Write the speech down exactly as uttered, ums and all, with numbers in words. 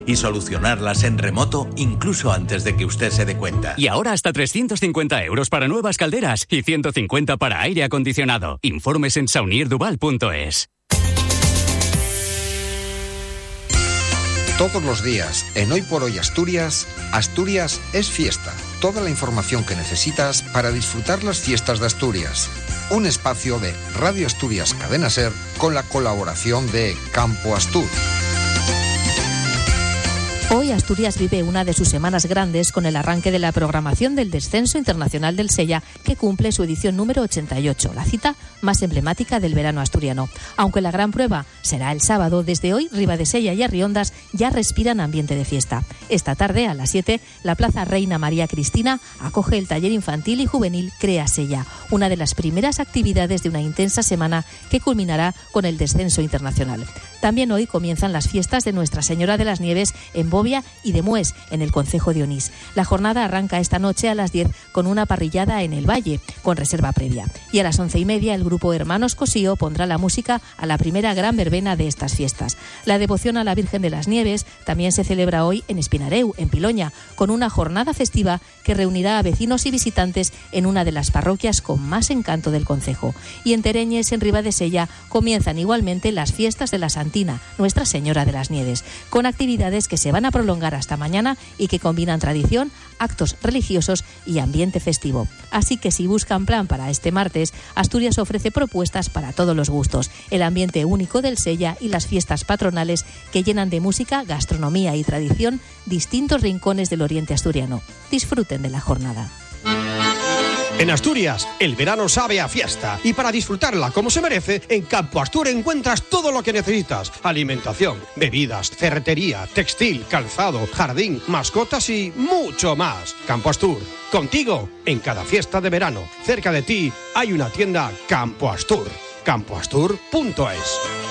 y solucionarlas en remoto incluso antes de que usted se dé cuenta. Y ahora hasta trescientos cincuenta euros para nuevas calderas y ciento cincuenta para aire acondicionado. Informes en saunier duval punto es. Todos los días, en Hoy por Hoy Asturias, Asturias es fiesta. Toda la información que necesitas para disfrutar las fiestas de Asturias. Un espacio de Radio Asturias Cadena Ser con la colaboración de Campo Astur. Hoy Asturias vive una de sus semanas grandes con el arranque de la programación del Descenso Internacional del Sella, que cumple su edición número ochenta y ocho, la cita más emblemática del verano asturiano. Aunque la gran prueba será el sábado, desde hoy Ribadesella y Arriondas ya respiran ambiente de fiesta. Esta tarde, a las siete, la Plaza Reina María Cristina acoge el taller infantil y juvenil Crea Sella, una de las primeras actividades de una intensa semana que culminará con el Descenso Internacional. También hoy comienzan las fiestas de Nuestra Señora de las Nieves en Bobia y de Mués, en el concejo de Onís. La jornada arranca esta noche a las diez con una parrillada en el Valle, con reserva previa. Y a las once y media el grupo Hermanos Cosío pondrá la música a la primera gran verbena de estas fiestas. La devoción a la Virgen de las Nieves también se celebra hoy en Espinareu, en Piloña, con una jornada festiva que reunirá a vecinos y visitantes en una de las parroquias con más encanto del concejo. Y en Tereñes, en Ribadesella, comienzan igualmente las fiestas de la Santina, Nuestra Señora de las Nieves, con actividades que se van a prolongar hasta mañana y que combinan tradición, actos religiosos y ambiente festivo. Así que si buscan plan para este martes, Asturias ofrece propuestas para todos los gustos, el ambiente único del Sella y las fiestas patronales que llenan de música, gastronomía y tradición distintos rincones del oriente asturiano. Disfruten de la jornada. En Asturias, el verano sabe a fiesta y para disfrutarla como se merece, en Campo Astur encuentras todo lo que necesitas: alimentación, bebidas, ferretería, textil, calzado, jardín, mascotas y mucho más. Campo Astur, contigo en cada fiesta de verano. Cerca de ti hay una tienda Campo Astur, campo astur punto es.